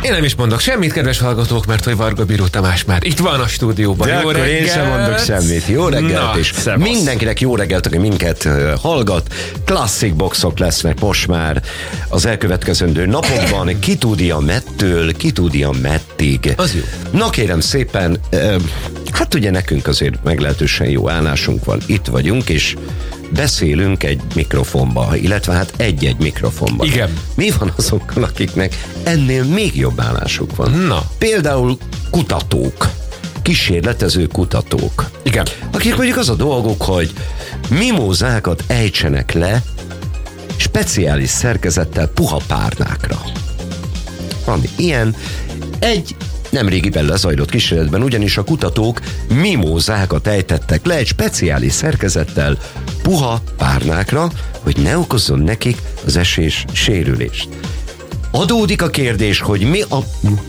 Én nem is mondok semmit, kedves hallgatók, mert hogy Varga Bíró Tamás már itt van a stúdióban. De jó akkor reggelt! én sem mondok semmit. Jó reggelt, és szevasz. mindenkinek jó reggelt, aki minket hallgat. Klasszik boxok lesznek most már az elkövetkezendő napokban. Ki tudja mettől, ki tudja mettig. Az jó. Na kérem szépen, hát ugye nekünk azért meglehetősen jó állásunk van. Itt vagyunk, és beszélünk egy mikrofonba, illetve hát egy-egy mikrofonba. Igen. Mi van azokkal, akiknek ennél még jobb állásuk van? Na. Például kutatók, kísérletező kutatók. Igen. Akik mondjuk az a dolgok, hogy mimózákat ejtsenek le speciális szerkezettel puha párnákra. Van ilyen. Egy nemrégiben lezajlott kísérletben ugyanis a kutatók mimózákat ejtettek le egy speciális szerkezettel puha párnákra, hogy ne okozzon nekik az esés sérülést. Adódik a kérdés, hogy mi a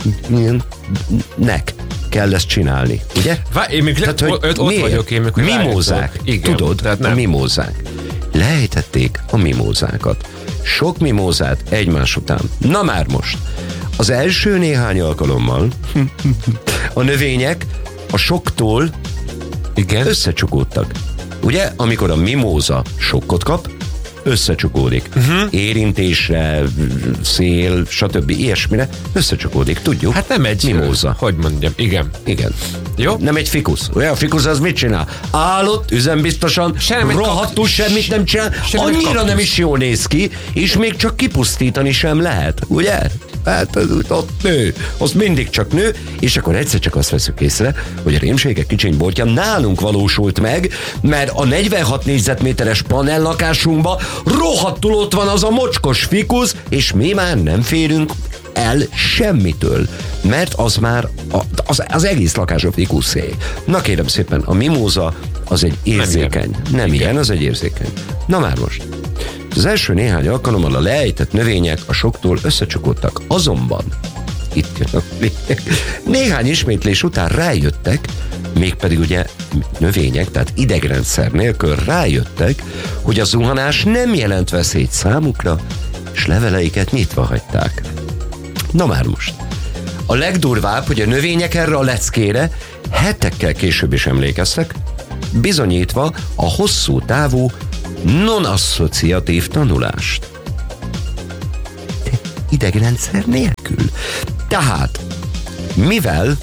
nek kell ezt csinálni, ugye? Én még ott vagyok én. Mimózák, igen, tudod, a mimózák. Leejtették a mimózákat. Sok mimózát egymás után. Na már most. Az első néhány alkalommal a növények a soktól összecsukódtak. Ugye, amikor a mimóza sokkot kap, összecsukódik. Érintésre, szél, stb. Ilyesmire összecsukódik, tudjuk. Hát nem egy mimóza. Hogy mondjam, igen. Igen. Jó? Nem egy fikusz. Olyan fikusz az mit csinál? Állott, üzembiztosan, rohadtul semmit nem csinál, annyira nem is jól néz ki, és még csak kipusztítani sem lehet, ugye? Hát ott nő, az mindig csak nő, és akkor egyszer csak azt veszük észre, hogy a rémségek kicsiny boltja nálunk valósult meg, mert a 46 négyzetméteres panellakásunkban rohadtul ott van az a mocskos fikusz, és mi már nem férünk el semmitől, mert az már az egész lakás a fikuszé. Na kérem szépen, a mimóza az egy érzékeny. Nem ilyen, az egy érzékeny. Na már most. Az első néhány alkalommal a leejtett növények a soktól összecsukódtak. Azonban itt jön néhány ismétlés után rájöttek, mégpedig ugye növények, tehát idegrendszer nélkül rájöttek, hogy a zuhanás nem jelent veszélyt számukra, és leveleiket nyitva hagyták. Na már most. A legdurvább, hogy a növények erre a leckére hetekkel később is emlékeztek, bizonyítva a hosszú távú non-asszociatív tanulást. De idegrendszer nélkül. Tehát, mivel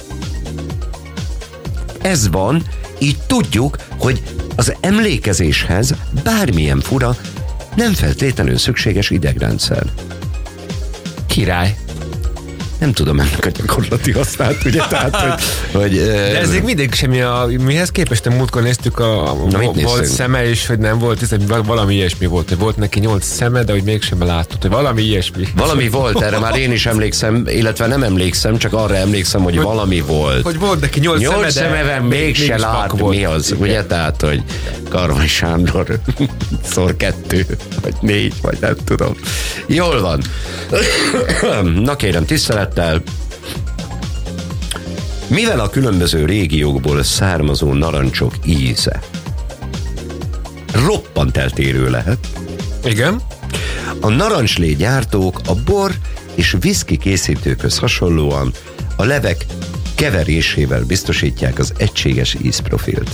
ez van, így tudjuk, hogy az emlékezéshez bármilyen fura, nem feltétlenül szükséges idegrendszer. Király. Nem tudom ennek a gyakorlati hasznát, ugye? Tehát, hogy de ez még mindig semmi mihez képest, múltkor néztük volt szeme, és hogy nem volt, hiszen valami ilyesmi volt, hogy volt neki 8 szeme, de hogy mégsem látod, hogy valami ilyesmi. Valami volt, erre már én is emlékszem, illetve nem emlékszem, csak arra emlékszem, hogy valami volt. Hogy volt neki 8 szeme, mégse lát, mi az, igen. Ugye? Tehát, hogy Karmai Sándor szor 2, vagy 4, vagy nem tudom. Jól van. Na kérem, tisztelettel. Mivel a különböző régiókból származó narancsok íze roppant eltérő lehet. Igen. A narancslé gyártók a bor és viszki készítőkhöz hasonlóan a levek keverésével biztosítják az egységes ízprofilt.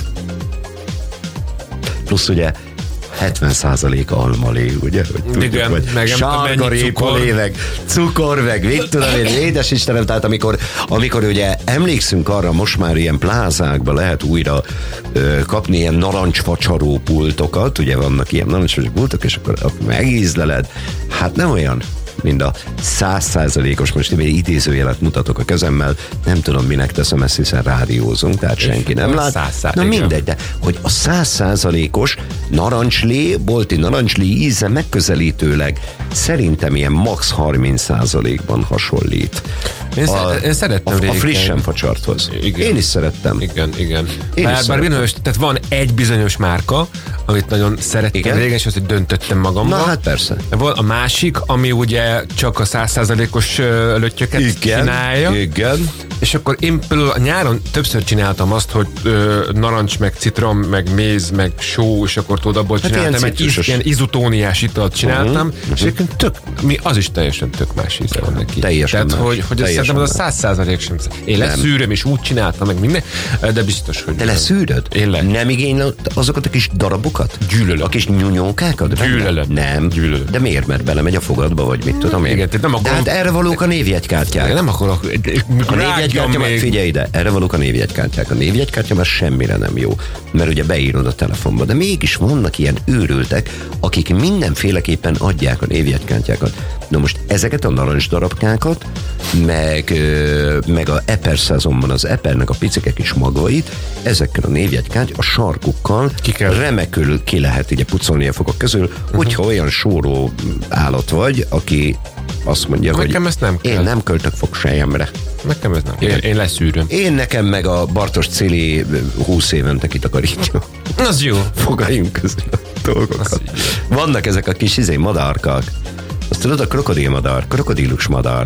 Plusz ugye 70% almalé, ugye? Hogy igen, tudjuk, meg sárga répalé, meg cukor, meg mit tudom én, édes Istenem, tehát amikor ugye emlékszünk arra, most már ilyen plázákban lehet újra kapni ilyen narancsfacsaró pultokat, ugye vannak ilyen narancsfacsaró pultok, és akkor megízleled, hát nem olyan, mint a 100%-os, most én idézőjelet mutatok a kezemmel, nem tudom minek teszem ezt, hiszen rádiózunk, tehát senki nem lát. Na mindegy, de hogy a 100%-os narancslé, bolti narancslé íze megközelítőleg szerintem ilyen max 30%-ban hasonlít. Én szerettem a frissen facsarthoz. Igen. Én is szerettem. Igen. Bár bizonyos, tehát van egy bizonyos márka, amit nagyon szerettem régen, és azt, hogy döntöttem magamban. Na hát persze. Van a másik, ami ugye csak a 100%-os löttyöket csinálja. Igen. És akkor én például nyáron többször csináltam azt, hogy narancs, meg citrom, meg méz, meg só, és akkor tudod, abból csináltam egy ilyen izotóniás italt csináltam, és egyébként az is teljesen tök más íze van neki. Teljesen tehát, más. hogy a szerintem az a 100% sem. Én leszűröm, és úgy csináltam meg minden, de biztos, hogy... De leszűröd? Nem igényel azokat a kis darabokat? Gyűlölöm. A kis nyúnyókákat? Gyűlölöm. Nem. Gyűlölöm. De miért? Mert belemegy a fogadba, vagy mit tudom én? Igen, nem akarom. De hát erre valók a névjegykártyák. Nem akarok. A névjegykártya, figyelj ide, erre valók a névjegykártyák. A névjegykártya már semmire nem jó, mert ugye beírod a telefonba. De mégis vannak ilyen őrültek, akik mindenféleképpen adják a névjegykártyákat. Na most ezeket a narancs darabkákat, meg a Eper szezonban az Epernek a picike kis magvait, ezekkel a névjegykártya, a sarkukkal remekül ki lehet így pucolni a fogak közül, hogyha olyan sóró állat vagy, aki azt mondja, nekem hogy ezt nem kell. Én nem költök fogsejemre. Nekem ez nem. Én leszűröm. Nekem meg a Bartos Cili 20 évente kitakarítja. Az jó. Fogaljunk közül a dolgokat. Vannak ezek a kis madarkak. Azt tudod, a krokodilmadar, krokodilus madar.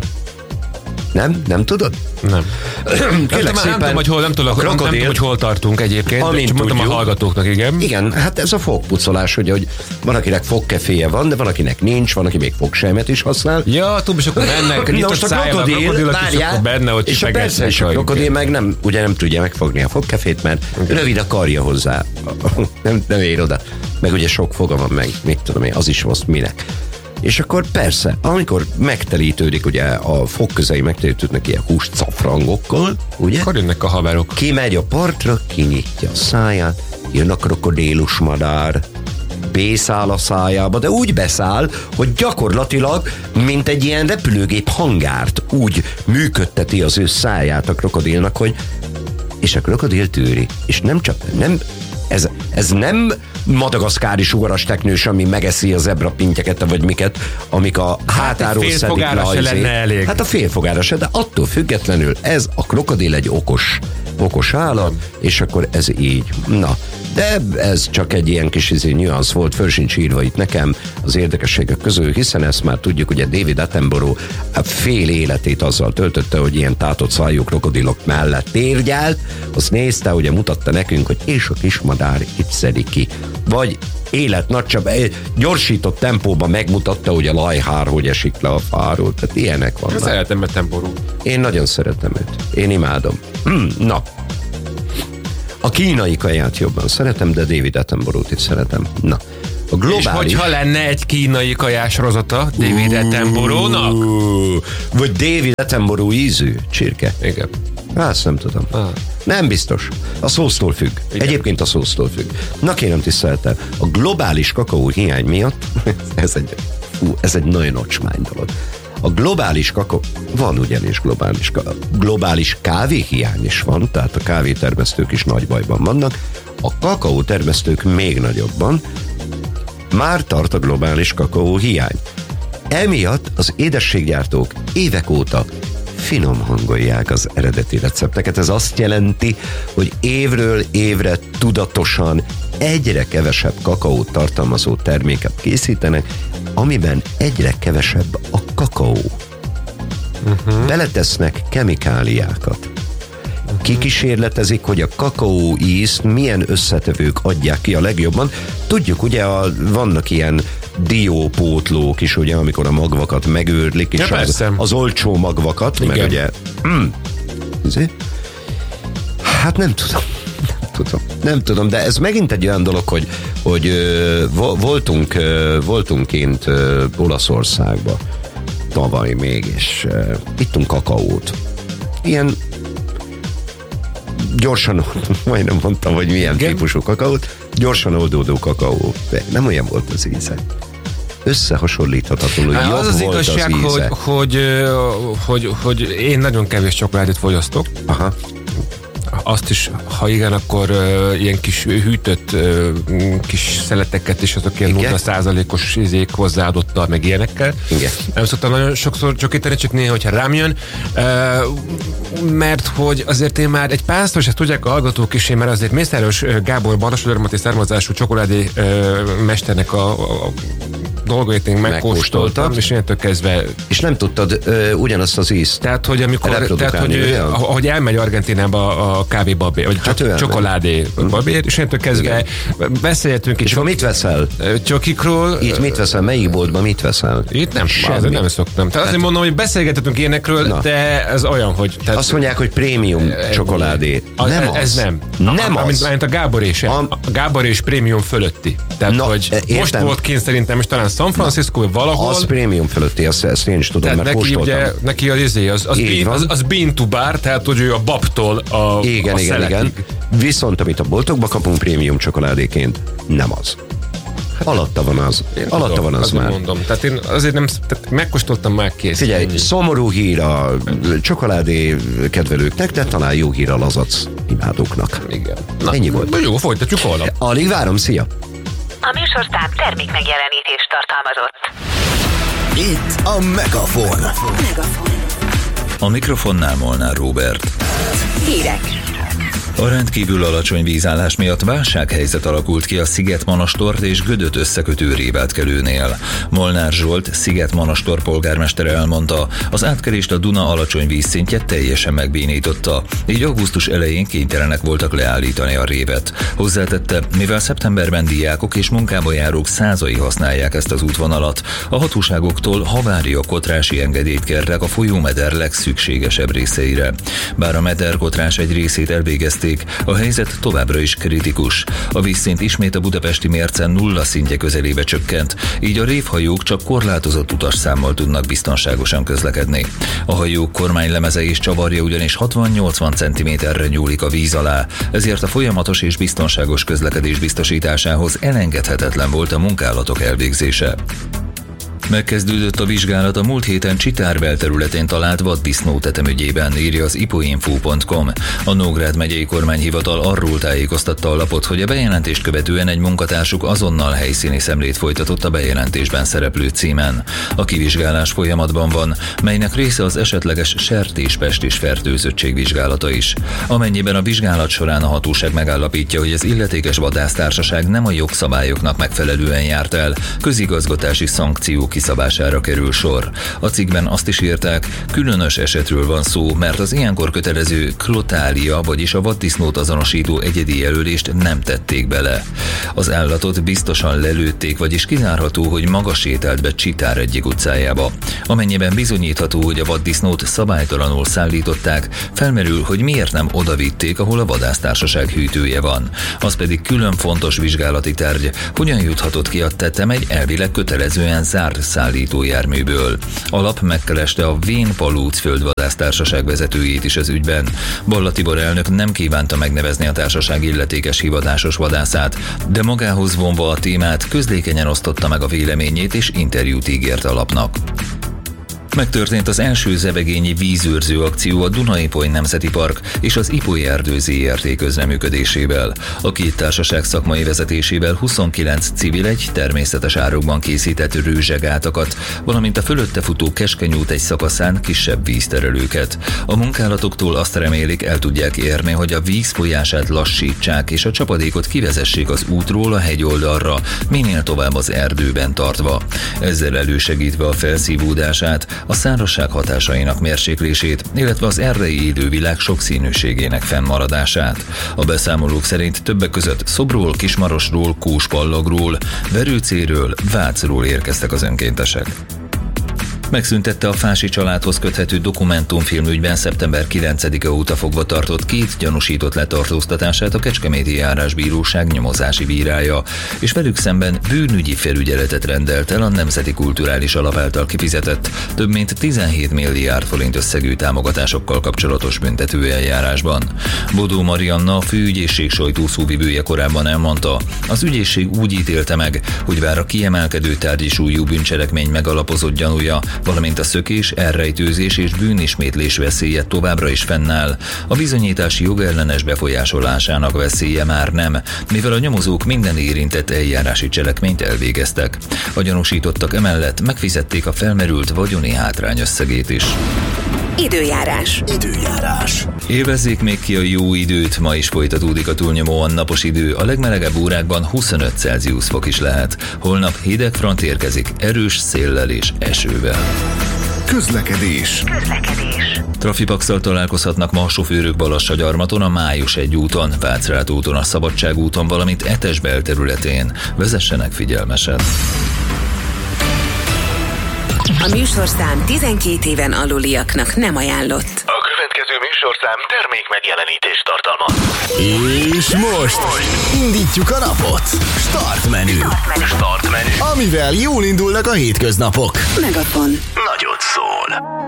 Nem tudod? Nem. Nem tudom, hogy hol tartunk egyébként. Csak mondtam a hallgatóknak, igen. Igen, hát ez a fogpucolás, hogy van, akinek fogkeféje van, de van, akinek nincs, van, aki még fogsejmet is használ. Ja, tudom, és akkor mennek, nyitott szájában a krokodilok, és akkor benne, hogy csipegesse. És a krokodil meg nem tudja megfogni a fogkefét, mert rövid a karja hozzá. Nem ér oda. Meg ugye sok foga van meg, mit tudom én, az is most minek. És akkor persze, amikor megtelítődik, ugye a fogközei megtelítődnek ilyen húscafrangokkal, ugye? Akkor jönnek a haverok. Kimegy a partra, kinyitja a száját, jön a krokodilus madár, beszáll a szájába, de úgy beszáll, hogy gyakorlatilag, mint egy ilyen repülőgép hangárt, úgy működteti az ő száját a krokodilnak, hogy és a krokodil tűri. És ez nem madagaszkári sugaras teknős, ami megeszi a zebrapintyeket, vagy miket, amik a hátáról szedik le. Se lenne elég. Hát a félfogára se, de attól függetlenül ez a krokodil egy okos állat, és akkor ez így. Na, de ez csak egy ilyen kis nüansz volt, föl sincs írva itt nekem az érdekességek közül, hiszen ezt már tudjuk, ugye David Attenborough fél életét azzal töltötte, hogy ilyen tátott szájú krokodilok mellett térgyált, azt nézte, ugye mutatta nekünk, hogy és a kismadár itt szedi ki. Vagy gyorsított tempóban megmutatta, hogy a lajhár hogy esik le a fáról. Tehát ilyenek vannak. Szeretem Attenborough. Én nagyon szeretem őt. Én imádom. Na. A kínai kaját jobban szeretem, de David Attenborough-t is szeretem. Na. A globális... És hogyha lenne egy kínai kajás sorozata David Attenborough-nak? Vagy David Attenborough ízű csirke. Igen. Azt nem tudom. Nem biztos. A szósztól függ. Igen. Egyébként a szósztól függ. Na kérem tiszteltel, a globális kakaó hiány miatt, ez egy nagyon ocsmány dolog. A globális kakaó, van ugyanis globális kávéhiány is van, tehát a kávétermesztők is nagy bajban vannak, a kakaótermesztők még nagyobban, már tart a globális kakaó hiány. Emiatt az édességgyártók évek óta finom hangolják az eredeti recepteket. Ez azt jelenti, hogy évről évre tudatosan egyre kevesebb kakaót tartalmazó terméket készítenek, amiben egyre kevesebb a kakaó. Beletesznek kemikáliákat. Kikísérletezik, hogy a kakaó ízt milyen összetevők adják ki a legjobban. Tudjuk, ugye vannak ilyen diópótlók is, ugye, amikor a magvakat megőrlik, és az olcsó magvakat, igen. Mert ugye hát nem tudom, de ez megint egy olyan dolog, hogy voltunk kint Olaszországba tavaly még, és ittunk kakaót. Ilyen gyorsan, majdnem mondtam, hogy milyen típusú kakaót, gyorsan oldódó kakaó, de nem olyan volt az íze. Összehasonlíthatatlanul jobb az volt igazság, az íze. hogy én nagyon kevés csokoládét fogyasztok. Aha. Azt is, ha igen, akkor ilyen kis hűtött kis szeleteket is, azok ilyen 0%-os izék hozzáadottal, meg ilyenekkel. Igen. Nem szoktam nagyon sokszor csokítani, csak néha, hogyha rám jön, mert hogy azért én már egy párszor, és ezt tudják a hallgatók is, én már azért Mészáros Gábor Balasodormati származású csokoládé mesternek a dolgait én megkóstoltam, és innentől kezdve... És nem tudtad ugyanazt az ízt. Tehát, hogy ahogy elmegy Argentinába a kávébabér, vagy csokoládé babér, és innentől kezdve beszélhetünk itt. És mit veszel? Csokikról. Itt mit veszel? Melyik boltban mit veszel? Itt nem szoktam. Tehát azért mondom, hogy beszélgethetünk ilyenekről, de ez olyan, hogy... Azt mondják, hogy prémium csokoládé. Nem az. Ez nem. Nem az. Mint a Gábor és prémium fölötti. Tehát, hogy most volt kint szerintem, és talán San Francisco valahol. Az prémium fölötti, ezt én is tudom, mert kóstoltam. Neki az bean to bar, tehát hogy ő a babtól a Igen. Viszont amit a boltokba kapunk prémium csokoládéként, nem az. Alatta van az. Alatta van az már. Mondom. Tehát én azért nem, megkóstoltam már kész. Figyelj, szomorú hír a csokoládé kedvelőknek, de talán jó hír a lazac imádóknak. Igen. Ennyi volt. Jó, folytatjuk holnap. Alig várom, szia! A műsorszám termék megjelenítést tartalmazott. Itt a Megafon. A mikrofonnál Molnár Róbert. Hírek. A rendkívül alacsony vízállás miatt válsághelyzet alakult ki a Szigetmonastort és Gödöt összekötő révátkelőnél. Molnár Zsolt, Szigetmonastor polgármestere elmondta, az átkelést a Duna alacsony vízszintje teljesen megbénította, így augusztus elején kénytelenek voltak leállítani a révet. Hozzátette, mivel szeptemberben diákok és munkába járók százai használják ezt az útvonalat, a hatóságoktól havária-kotrási engedélyt kértek a folyómeder legszükségesebb részeire. Bár a mederkotrás egy részét elvégezték, a helyzet továbbra is kritikus. A vízszint ismét a budapesti mérce nulla szintje közelébe csökkent, így a révhajók csak korlátozott utasszámmal tudnak biztonságosan közlekedni. A hajók kormánylemeze és csavarja ugyanis 60-80 cm-re nyúlik a víz alá, ezért a folyamatos és biztonságos közlekedés biztosításához elengedhetetlen volt a munkálatok elvégzése. Megkezdődött a vizsgálat a múlt héten Csitár belterületén talált vaddisznó tetem ügyében, írja az ipoinfo.com. A Nógrád megyei kormányhivatal arról tájékoztatta a lapot, hogy a bejelentést követően egy munkatársuk azonnal helyszíni szemlét folytatott a bejelentésben szereplő címen. A kivizsgálás folyamatban van, melynek része az esetleges sertéspest és fertőzöttség vizsgálata is. Amennyiben a vizsgálat során a hatóság megállapítja, hogy az illetékes vadásztársaság nem a jogszabályoknak megfelelően járt el, közigazgatási szankciók kiszabására kerül sor. A cikkben azt is írták, különös esetről van szó, mert az ilyenkor kötelező klotália, vagyis a vaddisznót azonosító egyedi jelölést nem tették bele. Az állatot biztosan lelőtték, vagyis kizárható, hogy maga sétált be Csitár egyik utcájába. Amennyiben bizonyítható, hogy a vaddisznót szabálytalanul szállították, felmerül, hogy miért nem odavitték, ahol a vadásztársaság hűtője van. Az pedig külön fontos vizsgálati tárgy, hogyan juthatott ki a tetem egy elvileg kötelezően zárt szállítójárműből. A lap megkereste a Vén-Palóc földvadásztársaság vezetőjét is az ügyben. Balla Tibor elnök nem kívánta megnevezni a társaság illetékes hivatásos vadászát, de magához vonva a témát közlékenyen osztotta meg a véleményét és interjút ígért a lapnak. Megtörtént az első zebegényi vízőrző akció a Duna-Ipoly Nemzeti Park és az Ipoly Erdő ZRT közreműködésével. A két társaság szakmai vezetésével 29 civil egy természetes árokban készített rőzsegátakat, valamint a fölötte futó Keskeny út egy szakaszán kisebb vízterelőket. A munkálatoktól azt remélik, el tudják érni, hogy a víz folyását lassítsák és a csapadékot kivezessék az útról a hegyoldalra, minél tovább az erdőben tartva. Ezzel elősegítve a felszívódását, a szárazság hatásainak mérséklését, illetve az erdei élővilág sokszínűségének fennmaradását. A beszámolók szerint többek között Szobról, Kismarosról, Kóspallagról, Verőcéről, Vácról érkeztek az önkéntesek. Megszüntette a Fási családhoz köthető dokumentumfilmügyben szeptember 9-e óta fogva tartott két gyanúsított letartóztatását a Kecskeméti Járásbíróság nyomozási bírája, és velük szemben bűnügyi felügyeletet rendelt el a Nemzeti Kulturális Alap által kifizetett több mint 17 milliárd forint összegű támogatásokkal kapcsolatos büntetőeljárásban. Bodó Marianna, a főügyészség sajtószóvivője korábban elmondta, az ügyészség úgy ítélte meg, hogy bár a kiemelkedő tárgyi súlyú bűncselekmény megalapozott gyanúja, valamint a szökés, elrejtőzés és bűnismétlés veszélye továbbra is fennáll, a bizonyítási jogellenes befolyásolásának veszélye már nem, mivel a nyomozók minden érintett eljárási cselekményt elvégeztek. A gyanúsítottak emellett megfizették a felmerült vagyoni hátrány összegét is. Időjárás. Élvezzék még ki a jó időt, ma is folytatódik a túlnyomóan napos idő, a legmelegebb órákban 25 Celsius fok is lehet. Holnap hideg front érkezik, erős széllel és esővel. Közlekedés. Trafipaxal találkozhatnak ma a sofőrök Balassagyarmaton, a Május 1 úton, Vácrát úton, a Szabadság úton, valamint Etes belterületén. Vezessenek figyelmesen. A műsorszám 12 éven aluliaknak nem ajánlott. A következő műsorszám termék megjelenítést tartalmaz. És most indítjuk a napot. Start menü. Amivel jól indulnak a hétköznapok. Megafon. Nagyot szól.